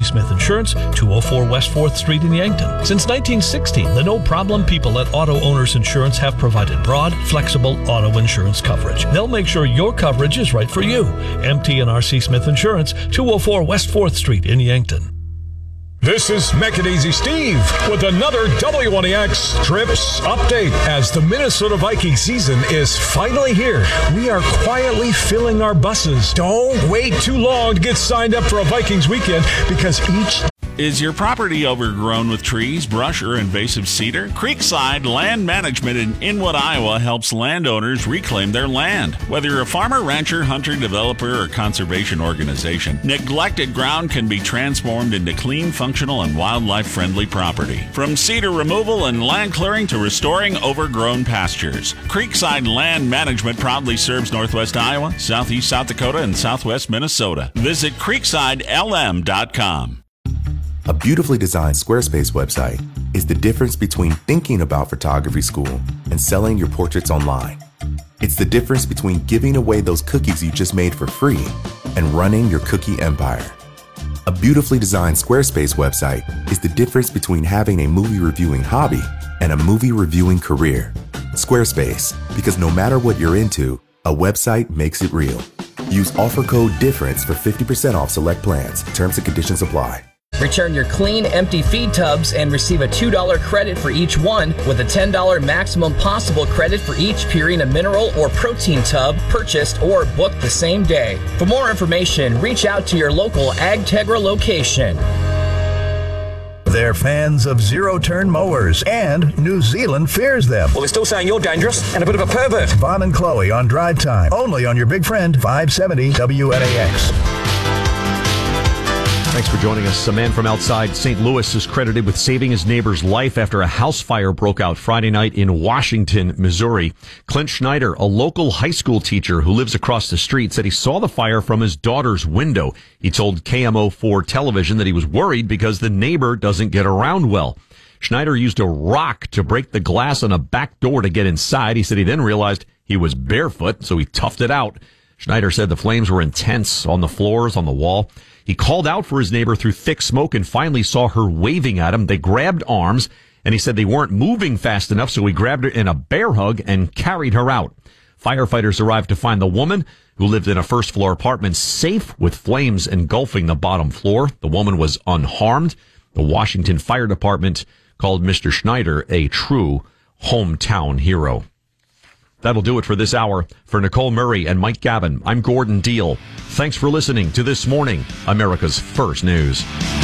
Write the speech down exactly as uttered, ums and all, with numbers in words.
Smith Insurance, two oh four West fourth Street in Yankton. Since nineteen sixty, the no-problem people at Auto Owners Insurance have provided broad, flexible auto insurance coverage. They'll make sure your coverage is right for you. M T and R C Smith Insurance, two oh four West fourth Street in Yankton. This is Make It Easy Steve with another W one E X Trips update. As the Minnesota Viking season is finally here, we are quietly filling our buses. Don't wait too long to get signed up for a Vikings weekend because each... Is your property overgrown with trees, brush, or invasive cedar? Creekside Land Management in Inwood, Iowa helps landowners reclaim their land. Whether you're a farmer, rancher, hunter, developer, or conservation organization, neglected ground can be transformed into clean, functional, and wildlife-friendly property. From cedar removal and land clearing to restoring overgrown pastures, Creekside Land Management proudly serves Northwest Iowa, Southeast South Dakota, and Southwest Minnesota. Visit creekside L M dot com. A beautifully designed Squarespace website is the difference between thinking about photography school and selling your portraits online. It's the difference between giving away those cookies you just made for free and running your cookie empire. A beautifully designed Squarespace website is the difference between having a movie reviewing hobby and a movie reviewing career. Squarespace, because no matter what you're into, a website makes it real. Use offer code DIFFERENCE for fifty percent off select plans. Terms and conditions apply. Return your clean, empty feed tubs and receive a two dollars credit for each one with a ten dollars maximum possible credit for each Purina mineral or protein tub purchased or booked the same day. For more information, reach out to your local AgTegra location. They're fans of zero-turn mowers, and New Zealand fears them. Well, they're still saying you're dangerous and a bit of a pervert. Vaughn and Chloe on Drive Time, only on your big friend five seventy W N A X. Thanks for joining us. A man from outside Saint Louis is credited with saving his neighbor's life after a house fire broke out Friday night in Washington, Missouri. Clint Schneider, a local high school teacher who lives across the street, said he saw the fire from his daughter's window. He told K M O four television that he was worried because the neighbor doesn't get around well. Schneider used a rock to break the glass on a back door to get inside. He said he then realized he was barefoot, so he toughed it out. Schneider said the flames were intense on the floors, on the wall. He called out for his neighbor through thick smoke and finally saw her waving at him. They grabbed arms, and he said they weren't moving fast enough, so he grabbed her in a bear hug and carried her out. Firefighters arrived to find the woman, who lived in a first-floor apartment, safe with flames engulfing the bottom floor. The woman was unharmed. The Washington Fire Department called Mister Schneider a true hometown hero. That'll do it for this hour. For Nicole Murray and Mike Gavin, I'm Gordon Deal. Thanks for listening to This Morning, America's First News.